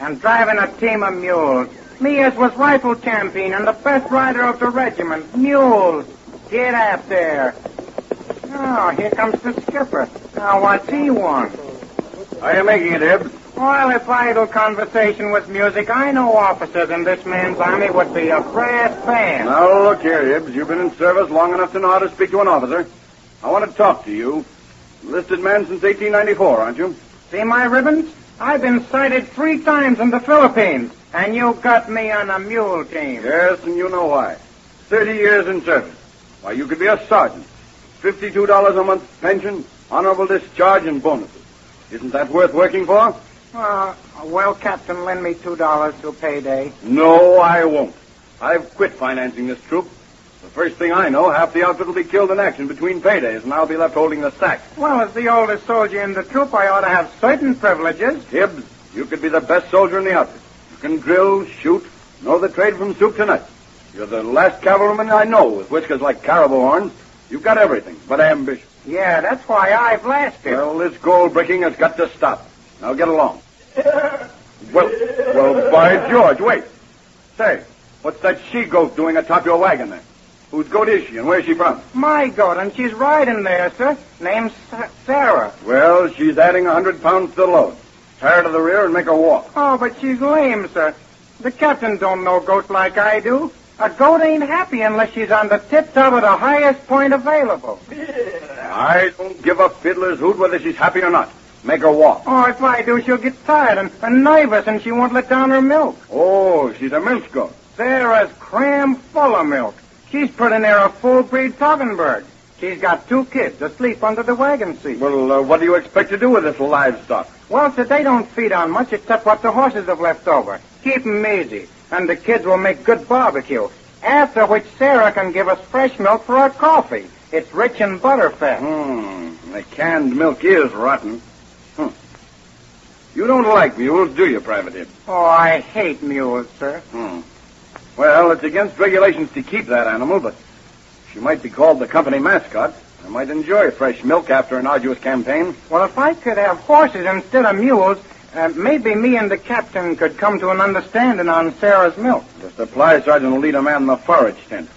and driving a team of mules. Me as was rifle champion and the best rider of the regiment. Mules. Get up there. Oh, here comes the skipper. Now, what's he want? How are you making it, Hibbs? Well, if idle conversation was music, I know officers in this man's army would be a brass band. Now, look here, Hibbs. You've been in service long enough to know how to speak to an officer. I want to talk to you. Enlisted man since 1894, aren't you? See my ribbons? I've been cited 3 times in the Philippines, and you got me on a mule team. Yes, and you know why. 30 years in service. Why, you could be a sergeant. $52 a month pension, honorable discharge, and bonuses. Isn't that worth working for? Well, Captain, lend me $2 till payday. No, I won't. I've quit financing this troop. The first thing I know, half the outfit will be killed in action between paydays, and I'll be left holding the sack. Well, as the oldest soldier in the troop, I ought to have certain privileges. Hibbs, you could be the best soldier in the outfit. You can drill, shoot, know the trade from soup to nuts. You're the last cavalryman I know with whiskers like caribou horns. You've got everything but ambition. Yeah, that's why I've lasted. Well, this gold bricking has got to stop. Now get along. Well, by George, wait. Say, what's that she-goat doing atop your wagon there? Whose goat is she, and where's she from? My goat, and she's riding there, sir. Name's Sarah. Well, she's adding 100 pounds to the load. Tie her to the rear and make her walk. Oh, but she's lame, sir. The captain don't know goats like I do. A goat ain't happy unless she's on the tip-top of the highest point available. I don't give a fiddler's hoot whether she's happy or not. Make her walk. Oh, if I do, she'll get tired and nervous, and she won't let down her milk. Oh, she's a milch goat. Sarah's cram full of milk. She's pretty near a full-breed Toggenburg. She's got 2 kids asleep under the wagon seat. Well, what do you expect to do with this livestock? Well, sir, they don't feed on much except what the horses have left over. Keep 'em easy, and the kids will make good barbecue, after which Sarah can give us fresh milk for our coffee. It's rich in butterfat. The canned milk is rotten. You don't like mules, do you, Private Hibbs? Oh, I hate mules, sir. Well, it's against regulations to keep that animal, but she might be called the company mascot. I might enjoy fresh milk after an arduous campaign. Well, if I could have horses instead of mules, maybe me and the captain could come to an understanding on Sarah's milk. The supply sergeant will lead a man in the forage tent.